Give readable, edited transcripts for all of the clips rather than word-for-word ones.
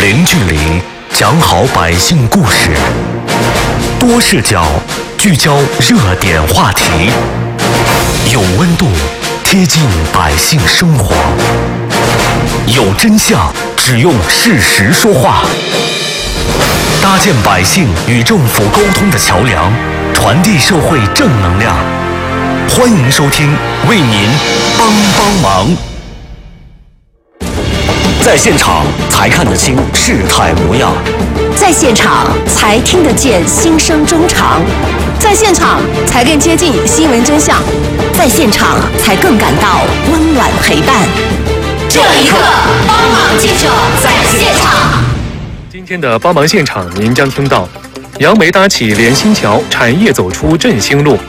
零距离讲好百姓故事，多视角聚焦热点话题，有温度，贴近百姓生活，有真相，只用事实说话，搭建百姓与政府沟通的桥梁，传递社会正能量。欢迎收听，为您帮帮忙。在现场才看得清事态模样， 在现场才听得见心声衷肠，在现场才更接近新闻真相，在现场才更感到温暖陪伴。这一刻，帮忙记者在现场。 今天的帮忙现场，您将听到杨梅搭起连心桥，产业走出振兴路。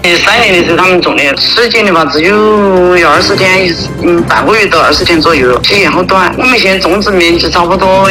3年的是他们种的，时间的话只有要20天，半个月到20天左右，时间好短。我们现在种植面积差不多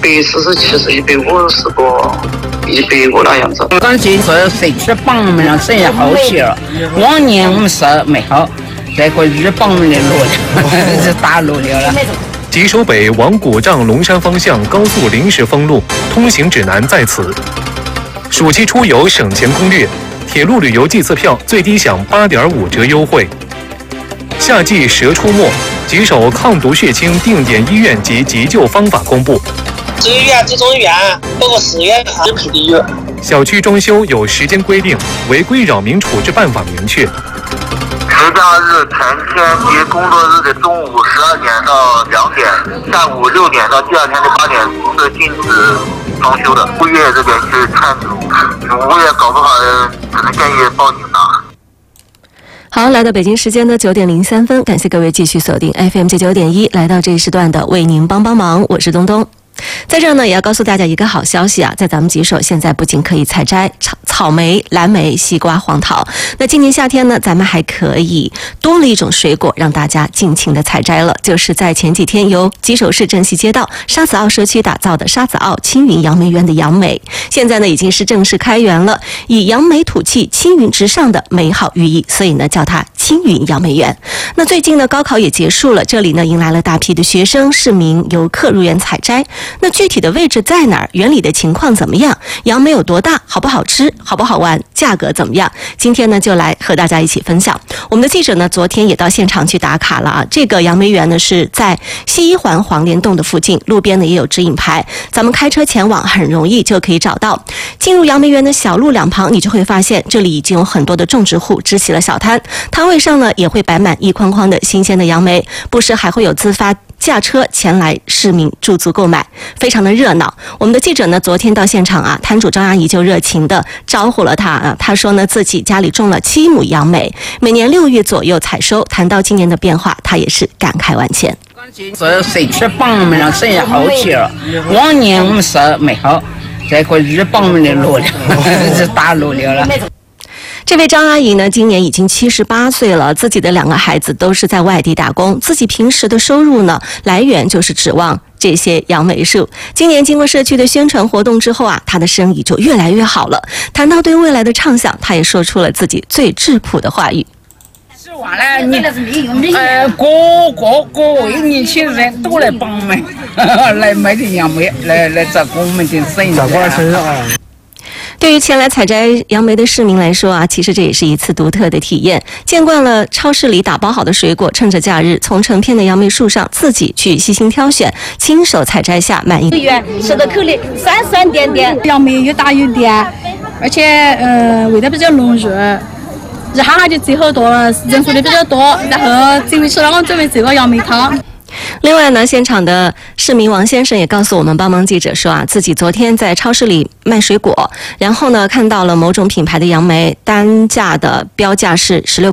147是150个，100个那样子。 刚进是社区帮我们生意好些了，往年我们是没好，这个日帮我们的路是大路了。 吉首北往古丈龙山方向高速临时封路，通行指南在此。暑期出游省钱攻略。铁路旅游季次票最低享8.5折优惠。夏季蛇出没，吉首抗毒血清定点医院及急救方法公布。 职业院、职中院，包括市院还有配的有。 小区装修有时间规定，违规扰民处置办法明确。 节假日前天及工作日的中午12点到2点，下午6点到第二天的8点是禁止装修的。物业这边去看，物业搞不好只能建议报警的。 好，来到北京时间的9点03分，感谢各位继续锁定 FM 99.1，来到这一时段的为您帮帮忙，我是东东。在这儿呢，也要告诉大家一个好消息啊，在咱们吉首现在不仅可以采摘草莓、蓝莓、西瓜、黄桃，那今年夏天呢，咱们还可以多了一种水果让大家尽情的采摘了，就是在前几天由吉首市镇西街道沙子坳社区打造的沙子坳青云杨梅园的杨梅，现在呢已经是正式开园了，以杨梅吐气、青云直上的美好寓意，所以呢叫它青云杨梅园。那最近呢高考也结束了，这里呢迎来了大批的学生、市民、游客入园采摘。那具体的位置在哪儿？园里的情况怎么样？杨梅有多大？好不好吃？好不好玩？价格怎么样？今天呢，就来和大家一起分享。我们的记者呢，昨天也到现场去打卡了啊。这个杨梅园呢是在西一环黄连洞的附近，路边呢也有指引牌，咱们开车前往很容易就可以找到。进入杨梅园的小路两旁，你就会发现这里已经有很多的种植户支起了小摊，摊位上呢也会摆满一筐筐的新鲜的杨梅，不时还会有自发驾车前来市民驻足购买，非常的热闹。我们的记者呢，昨天到现场啊，摊主张阿姨就热情的招呼了他啊。她说呢，自己家里种了7亩杨梅，每年6月左右采收。谈到今年的变化，她也是感慨万千。 是社区帮我们生意好些了，往年我们是没好，这个日帮我们的路了是大路了。 这位张阿姨呢，今年已经78岁了，自己的2个孩子都是在外地打工，自己平时的收入呢，来源就是指望这些杨梅树。今年经过社区的宣传活动之后啊，她的生意就越来越好了。谈到对未来的畅想，她也说出了自己最质朴的话语。 希望呢，各位年轻人都来帮我们来买点杨梅，来照顾我们的生意。 对于前来采摘杨梅的市民来说啊，其实这也是一次独特的体验。见惯了超市里打包好的水果，趁着假日从成片的杨梅树上自己去细心挑选，亲手采摘下满意。 吃的口里酸酸甜甜，杨梅又大又甜，而且味道比较浓郁，一哈哈就摘好多了，人数的比较多，然后这回吃了我准备这个杨梅汤。 另外呢，现场的市民王先生也告诉我们帮忙记者说啊，自己昨天在超市里卖水果，然后呢看到了某种品牌的杨梅单价的标价是16